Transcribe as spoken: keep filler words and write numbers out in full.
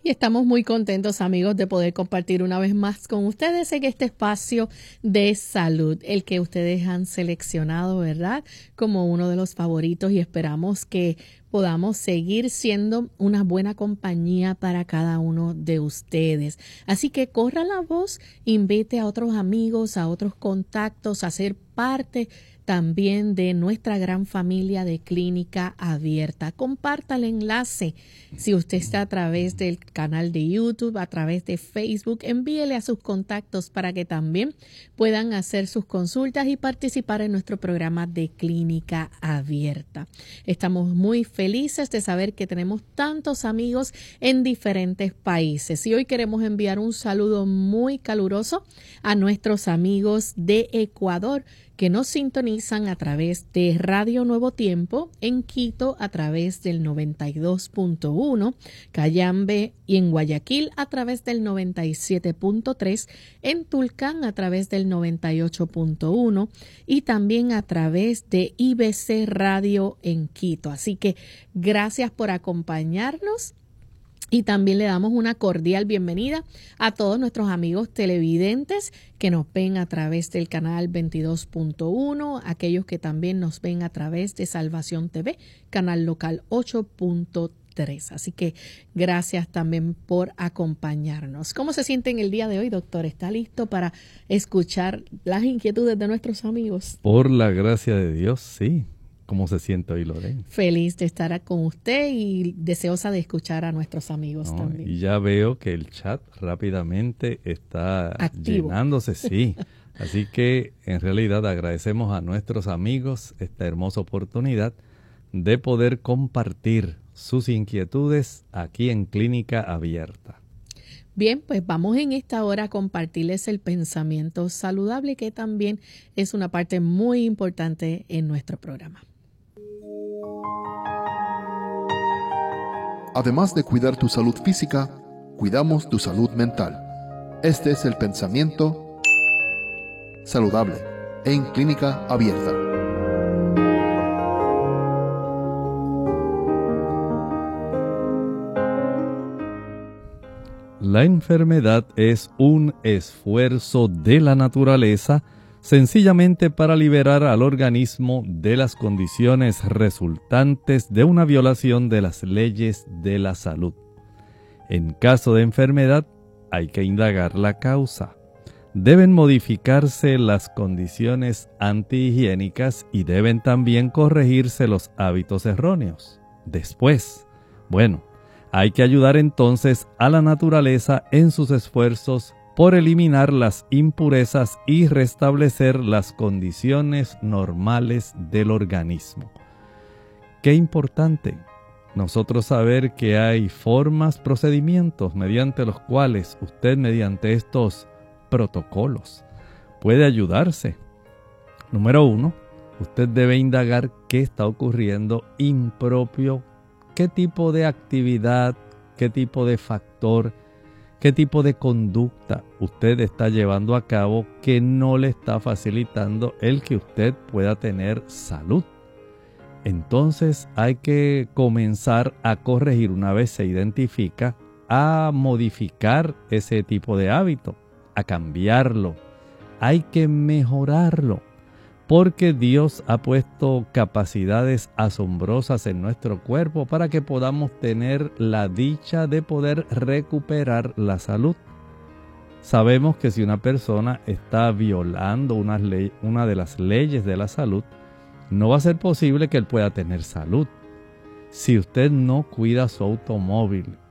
Y estamos muy contentos, amigos, de poder compartir una vez más con ustedes en este espacio de salud, el que ustedes han seleccionado, ¿verdad?, como uno de los favoritos, y esperamos que podamos seguir siendo una buena compañía para cada uno de ustedes. Así que corra la voz, invite a otros amigos, a otros contactos a ser parte también de nuestra gran familia de Clínica Abierta. Comparta el enlace. Si usted está a través del canal de YouTube, a través de Facebook, envíele a sus contactos para que también puedan hacer sus consultas y participar en nuestro programa de Clínica Abierta. Estamos muy felices de saber que tenemos tantos amigos en diferentes países, y hoy queremos enviar un saludo muy caluroso a nuestros amigos de Ecuador, que nos sintonizan a través de Radio Nuevo Tiempo en Quito a través del noventa y dos punto uno, Cayambe y en Guayaquil a través del noventa y siete punto tres, en Tulcán a través del noventa y ocho punto uno y también a través de I B C Radio en Quito. Así que gracias por acompañarnos. Y también le damos una cordial bienvenida a todos nuestros amigos televidentes que nos ven a través del canal veintidós punto uno, aquellos que también nos ven a través de Salvación T V, canal local ocho punto tres. Así que gracias también por acompañarnos. ¿Cómo se siente en el día de hoy, doctor? ¿Está listo para escuchar las inquietudes de nuestros amigos? Por la gracia de Dios, sí. ¿Cómo se siente hoy, Lorena? Feliz de estar con usted y deseosa de escuchar a nuestros amigos No, también. Y ya veo que el chat rápidamente está activo, llenándose, sí. Así que en realidad agradecemos a nuestros amigos esta hermosa oportunidad de poder compartir sus inquietudes aquí en Clínica Abierta. Bien, pues vamos en esta hora a compartirles el pensamiento saludable, que también es una parte muy importante en nuestro programa. Además de cuidar tu salud física, cuidamos tu salud mental. Este es el pensamiento saludable en Clínica Abierta. La enfermedad es un esfuerzo de la naturaleza sencillamente para liberar al organismo de las condiciones resultantes de una violación de las leyes de la salud. En caso de enfermedad, hay que indagar la causa. Deben modificarse las condiciones antihigiénicas y deben también corregirse los hábitos erróneos. Después, bueno, hay que ayudar entonces a la naturaleza en sus esfuerzos por eliminar las impurezas y restablecer las condiciones normales del organismo. Qué importante nosotros saber que hay formas, procedimientos mediante los cuales usted, mediante estos protocolos, puede ayudarse. Número uno, usted debe indagar qué está ocurriendo impropio, qué tipo de actividad, qué tipo de factor, qué tipo de conducta usted está llevando a cabo que no le está facilitando el que usted pueda tener salud. Entonces hay que comenzar a corregir, una vez se identifica, a modificar ese tipo de hábito, a cambiarlo. Hay que mejorarlo, porque Dios ha puesto capacidades asombrosas en nuestro cuerpo para que podamos tener la dicha de poder recuperar la salud. Sabemos que si una persona está violando una, ley, una de las leyes de la salud, no va a ser posible que él pueda tener salud. Si usted no cuida su automóvil